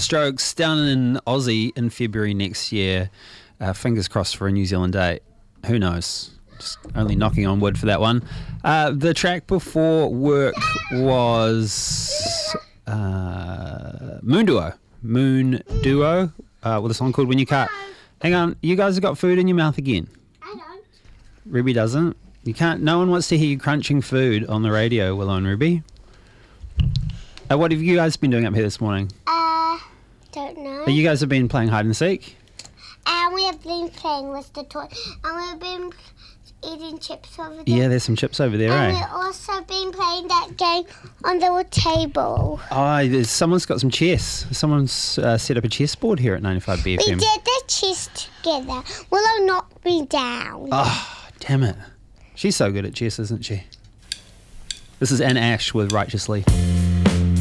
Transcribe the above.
Strokes down in Aussie in February next year. Fingers crossed for a New Zealand date. Who knows? Just only knocking on wood for that one. The track before Work was Moon Duo with a song called When You Cut. Hang on, you guys have got food in your mouth again. I don't. Ruby doesn't. You can't. No one wants to hear you crunching food on the radio, Willow and Ruby. What have you guys been doing up here this morning? Don't know. You guys have been playing hide and seek. And we have been playing with the toy. And we've been eating chips over there. Yeah, there's some chips over there, And eh? we've also been playing that game on the table. Oh, someone's got some chess. Someone's set up a chessboard here at 95 BFM. We did the chess together. Willow knocked me down. Oh, damn it. She's so good at chess, isn't she? This is Anne Ash with Righteously.